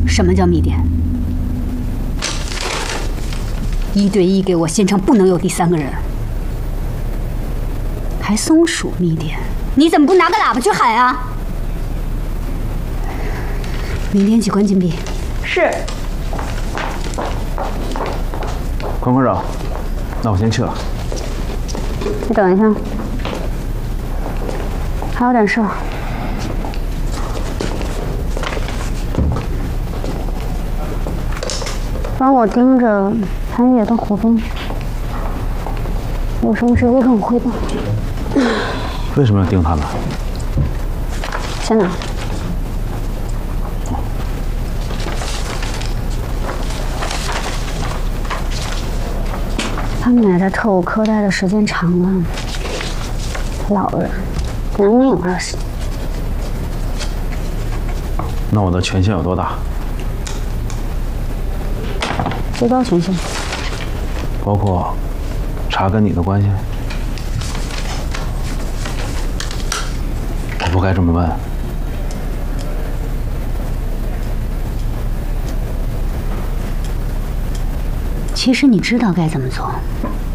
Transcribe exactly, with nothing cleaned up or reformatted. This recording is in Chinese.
什么叫密电？一对一给我，现场不能有第三个人。还松鼠密电，你怎么不拿个喇叭去喊啊？明天起关禁闭。 是。 关关长，那我先去了。 你等一下，还有点事儿。帮我盯着潘越跟胡斌，有什么直接跟我汇报。 为什么要盯他们？ 先拿。他们俩在特务科待的时间长了，老人难免有恶习。 那我的权限有多大？ 最高权限， 包括查跟你的关系？我不该这么问。 其实你知道该怎么做。